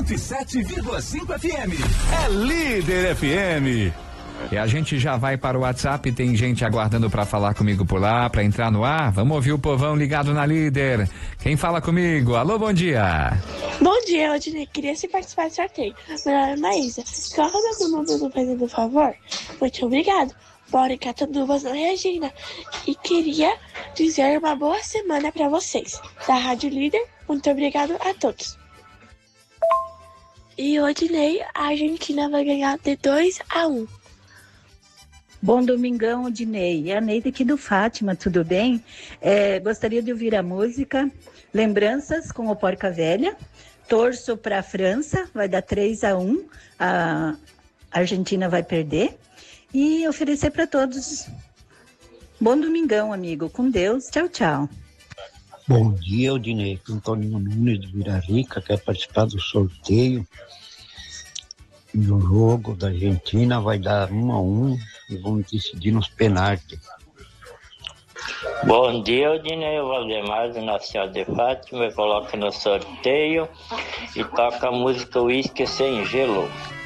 107,5 FM. É Líder FM. E a gente já vai para o WhatsApp, tem gente aguardando para falar comigo por lá, para entrar no ar. Vamos ouvir o povão ligado na Líder. Quem fala comigo? Alô, bom dia. Bom dia, Odinei. Queria se participar do sorteio. Meu nome é Maísa. Coloca meu nome no fazendo favor. Muito obrigado. Bora em Catanduvas, na Regina. E queria dizer uma boa semana para vocês. Da Rádio Líder, muito obrigado a todos. E Odinei, a Argentina vai ganhar de 2-1. Bom domingão, Odinei. É a Neide aqui do Fátima, tudo bem? Gostaria de ouvir a música Lembranças com o Porca Velha. Torço para a França, vai dar 3-1. A Argentina vai perder. E oferecer para todos. Bom domingão, amigo. Com Deus. Tchau, tchau. Bom dia, Odinei. Antônio Nunes de Vila Rica quer participar do sorteio. E o jogo da Argentina vai dar 1-1 e vamos decidir nos penaltis. Bom dia, Odinei. O Valdemar do Nossa Senhora de Fátima coloca no sorteio e toca a música Uísque Sem Gelo.